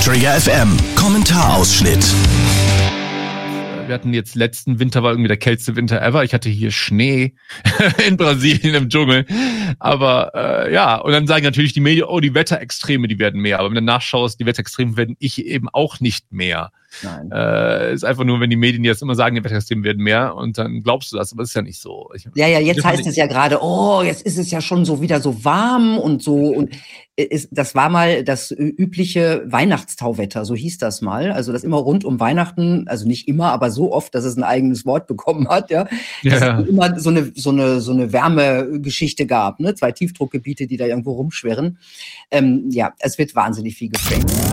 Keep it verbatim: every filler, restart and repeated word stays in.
Trigger F M Kommentarausschnitt. Wir hatten jetzt letzten Winter, war irgendwie der kälteste Winter ever. Ich hatte hier Schnee in Brasilien im Dschungel. Aber äh, ja, und dann sagen natürlich die Medien, oh, die Wetterextreme, die werden mehr. Aber wenn du nachschaust, die Wetterextreme werden ich eben auch nicht mehr. Nein. Äh, ist einfach nur, wenn die Medien jetzt immer sagen, die Wetterextreme werden mehr und dann glaubst du das, aber das ist ja nicht so. Ich, ja, ja, jetzt heißt es ja gerade, oh, jetzt ist es ja schon so wieder so warm und so. Und ist, das war mal das übliche Weihnachtstauwetter, so hieß das mal. Also das immer rund um Weihnachten, also nicht immer, aber so oft, dass es ein eigenes Wort bekommen hat, ja. Dass ja. es immer so eine, so eine, so eine Wärmegeschichte gab, ne? Zwei Tiefdruckgebiete, die da irgendwo rumschwirren. Ähm, ja, es wird wahnsinnig viel gefaked.